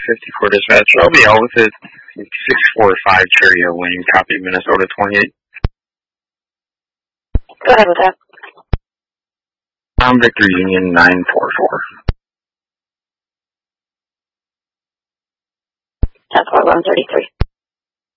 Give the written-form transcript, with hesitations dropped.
54 dispatch. I'll be out with it. 645 Cherry Lane, copy Minnesota 28. Go ahead with that. Victor Union 944. That's 133.